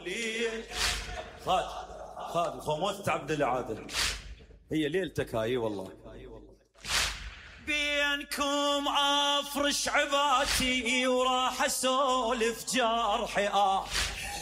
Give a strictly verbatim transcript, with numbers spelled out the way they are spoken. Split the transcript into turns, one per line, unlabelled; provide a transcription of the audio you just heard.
ليل. خالد خالد خوموت عبد العادل، هي ليلتك هاي والله. بينكم افرش عباتي وراح اسولف جرحي آه